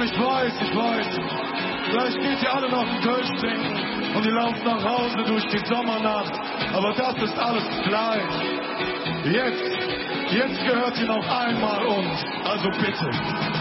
Und ich weiß, vielleicht geht ihr alle noch einen Kölsch trinken und ihr lauft nach Hause durch die Sommernacht. Aber das ist alles gleich. Jetzt gehört ihr noch einmal uns. Also bitte.